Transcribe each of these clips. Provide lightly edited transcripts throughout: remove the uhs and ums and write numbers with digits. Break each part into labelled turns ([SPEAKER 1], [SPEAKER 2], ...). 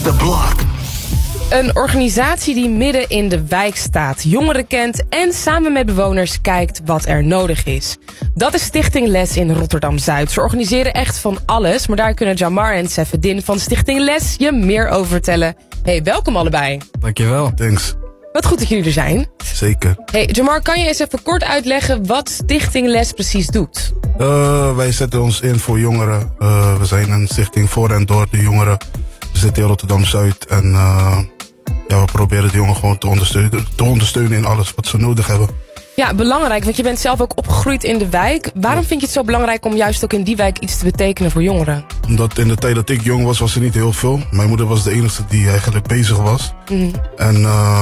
[SPEAKER 1] the block.
[SPEAKER 2] Een organisatie die midden in de wijk staat, jongeren kent en samen met bewoners kijkt wat er nodig is. Dat is Stichting Les in Rotterdam-Zuid. Ze organiseren echt van alles, maar daar kunnen Jamar en Sefedin van Stichting Les je meer over vertellen. Hey, welkom allebei.
[SPEAKER 3] Dankjewel.
[SPEAKER 4] Thanks.
[SPEAKER 2] Wat goed dat jullie er zijn.
[SPEAKER 4] Zeker.
[SPEAKER 2] Hey, Jamar, kan je eens even kort uitleggen wat Stichting Les precies doet?
[SPEAKER 4] Wij zetten ons in voor jongeren. We zijn een stichting voor en door de jongeren. We zitten in Rotterdam-Zuid en we proberen de jongeren gewoon te ondersteunen in alles wat ze nodig hebben.
[SPEAKER 2] Ja, belangrijk, want je bent zelf ook opgegroeid in de wijk. Waarom vind je het zo belangrijk om juist ook in die wijk iets te betekenen voor jongeren?
[SPEAKER 4] Omdat in de tijd dat ik jong was er niet heel veel. Mijn moeder was de enige die eigenlijk bezig was. En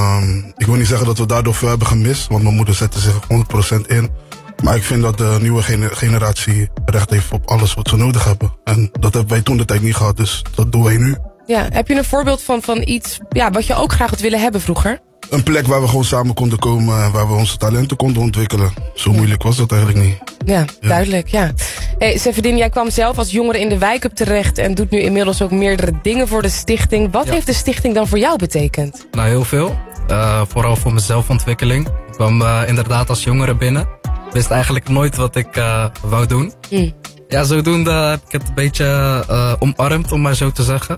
[SPEAKER 4] ik wil niet zeggen dat we daardoor veel hebben gemist, want mijn moeder zette zich 100% in. Maar ik vind dat de nieuwe generatie recht heeft op alles wat ze nodig hebben. En dat hebben wij toen de tijd niet gehad, dus dat doen wij nu.
[SPEAKER 2] Ja, heb je een voorbeeld van iets wat je ook graag had willen hebben vroeger?
[SPEAKER 4] Een plek waar we gewoon samen konden komen en waar we onze talenten konden ontwikkelen. Zo moeilijk was dat eigenlijk niet.
[SPEAKER 2] Ja, duidelijk, ja. Hey, Sefedin, jij kwam zelf als jongere in de wijk op terecht en doet nu inmiddels ook meerdere dingen voor de stichting. Wat heeft de stichting dan voor jou betekend?
[SPEAKER 3] Nou, heel veel. Vooral voor mijn zelfontwikkeling. Ik kwam inderdaad als jongere binnen. Wist eigenlijk nooit wat ik wou doen. Ja, zodoende heb ik het een beetje omarmd, om maar zo te zeggen.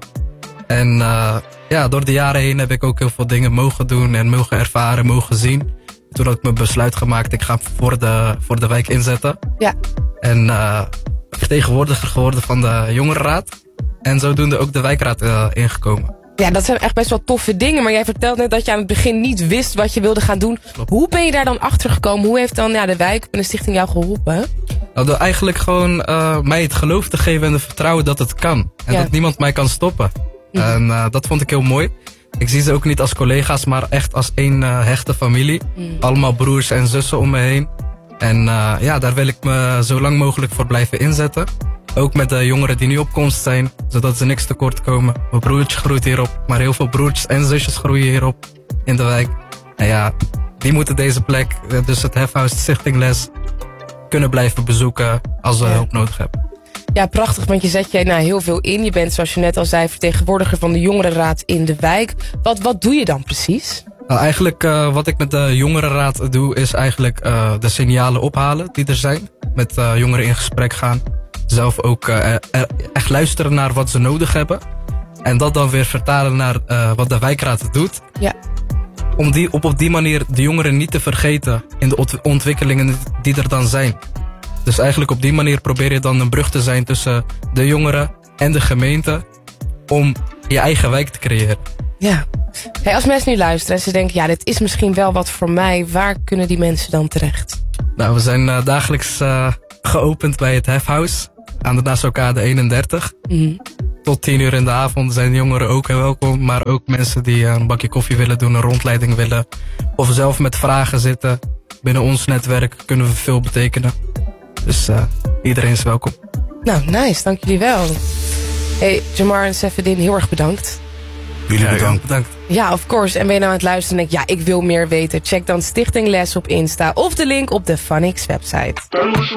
[SPEAKER 3] En door de jaren heen heb ik ook heel veel dingen mogen doen en mogen ervaren, mogen zien. Toen had ik mijn besluit gemaakt, ik ga voor de wijk inzetten. Ja. En vertegenwoordiger geworden van de jongerenraad. En zodoende ook de wijkraad ingekomen. Ja,
[SPEAKER 2] dat zijn echt best wel toffe dingen. Maar jij vertelt net dat je aan het begin niet wist wat je wilde gaan doen. Klopt. Hoe ben je daar dan achter gekomen? Hoe heeft dan de wijk en de stichting jou geholpen?
[SPEAKER 3] Nou, door eigenlijk gewoon mij het geloof te geven en het vertrouwen dat het kan. En dat niemand mij kan stoppen. En dat vond ik heel mooi. Ik zie ze ook niet als collega's, maar echt als één hechte familie. Allemaal broers en zussen om me heen. En daar wil ik me zo lang mogelijk voor blijven inzetten. Ook met de jongeren die nu op komst zijn, zodat ze niks tekort komen. Mijn broertje groeit hierop, maar heel veel broertjes en zusjes groeien hierop in de wijk. En die moeten deze plek, dus het Hefhuis Stichting Les, kunnen blijven bezoeken als ze hulp nodig hebben.
[SPEAKER 2] Ja, prachtig, want je zet je heel veel in. Je bent, zoals je net al zei, vertegenwoordiger van de jongerenraad in de wijk. Wat doe je dan precies?
[SPEAKER 3] Nou, eigenlijk wat ik met de jongerenraad doe, is eigenlijk de signalen ophalen die er zijn. Met jongeren in gesprek gaan. Zelf ook echt luisteren naar wat ze nodig hebben. En dat dan weer vertalen naar wat de wijkraad doet. Ja. Om op die manier de jongeren niet te vergeten in de ontwikkelingen die er dan zijn. Dus eigenlijk op die manier probeer je dan een brug te zijn tussen de jongeren en de gemeente om je eigen wijk te creëren.
[SPEAKER 2] Ja. Hey, als mensen nu luisteren en ze denken, dit is misschien wel wat voor mij, waar kunnen die mensen dan terecht?
[SPEAKER 3] Nou, we zijn dagelijks geopend bij het Hefhuis aan de Nassaukade 31. Tot 10 uur in de avond zijn jongeren ook welkom, maar ook mensen die een bakje koffie willen doen, een rondleiding willen of zelf met vragen zitten. Binnen ons netwerk kunnen we veel betekenen. Dus iedereen is welkom.
[SPEAKER 2] Nou, nice. Dank jullie wel. Hey, Jamar en Sefedin, heel erg bedankt.
[SPEAKER 4] Jullie bedankt.
[SPEAKER 2] Ja, of course. En ben je nou aan het luisteren en denk ik wil meer weten? Check dan Stichting Les op Insta of de link op de Funix website.